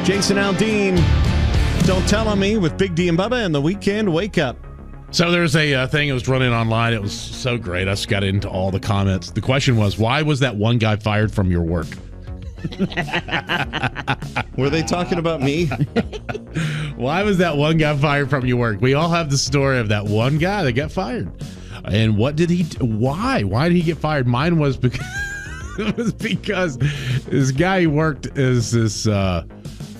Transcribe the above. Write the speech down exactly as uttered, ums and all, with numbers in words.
Jason Aldean, Don't Tell on Me with Big D and Bubba and the Weekend Wake Up. So there's a uh, thing that was running online. It was so great. I just got into all the comments. The question was, why was that one guy fired from your work? Were they talking about me? Why was that one guy fired from your work? We all have the story of that one guy that got fired. And what did he do? Why? Why did he get fired? Mine was because, it was because this guy he worked as this... Uh,